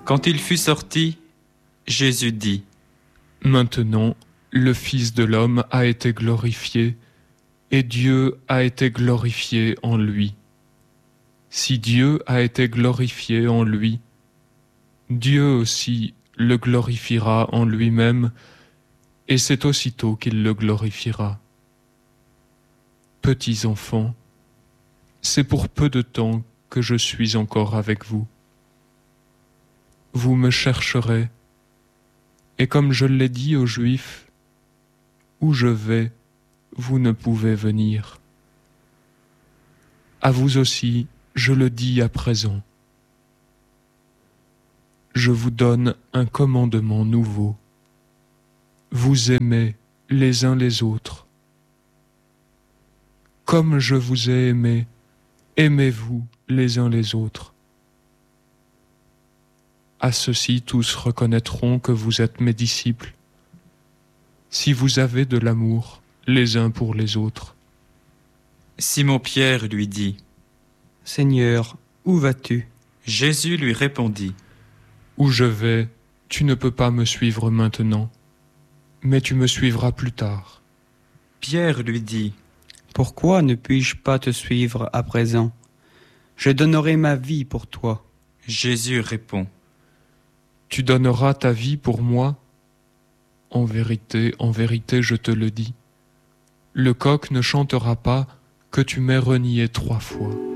Quand il fut sorti, Jésus dit : Maintenant, le Fils de l'homme a été glorifié, et Dieu a été glorifié en lui. Si Dieu a été glorifié en lui, Dieu aussi le glorifiera en lui-même, et c'est aussitôt qu'il le glorifiera. Petits enfants, c'est pour peu de temps que je suis encore avec vous. Vous me chercherez, et comme je l'ai dit aux Juifs, où je vais, vous ne pouvez venir. À vous aussi, je le dis à présent. Je vous donne un commandement nouveau. Vous aimez les uns les autres. Comme je vous ai aimé, aimez-vous les uns les autres. À ceci, tous reconnaîtront que vous êtes mes disciples, si vous avez de l'amour les uns pour les autres. Simon-Pierre lui dit : Seigneur, où vas-tu ? Jésus lui répondit : Où je vais, tu ne peux pas me suivre maintenant, mais tu me suivras plus tard. Pierre lui dit : Pourquoi ne puis-je pas te suivre à présent ? Je donnerai ma vie pour toi. Jésus répond : Tu donneras ta vie pour moi ? En vérité, je te le dis. Le coq ne chantera pas que tu m'aies renié 3 fois.